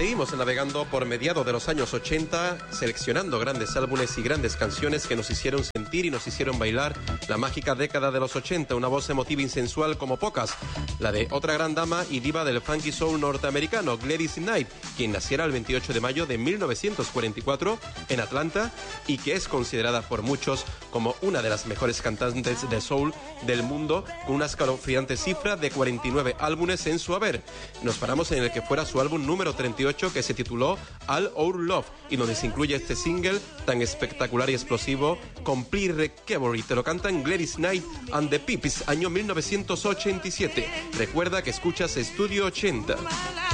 Seguimos navegando por mediados de los años 80, seleccionando grandes álbumes y grandes canciones que nos hicieron sentir y nos hicieron bailar la mágica década de los 80, una voz emotiva y sensual como pocas, la de otra gran dama y diva del funky soul norteamericano, Gladys Knight, quien naciera el 28 de mayo de 1944 en Atlanta y que es considerada por muchos como una de las mejores cantantes de soul del mundo, con una escalofriante cifra de 49 álbumes en su haber. Nos paramos en el que fuera su álbum número 38, que se tituló All Our Love, y donde se incluye este single tan espectacular y explosivo, Complete Recovery. Te lo cantan Gladys Knight and the Pips, año 1987. Recuerda que escuchas Estudio 80.